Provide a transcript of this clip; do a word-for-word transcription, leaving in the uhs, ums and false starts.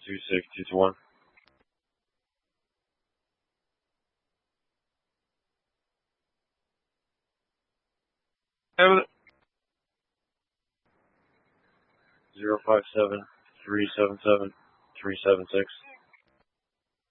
two six two two one. Zero five seven three seven seven three seven six.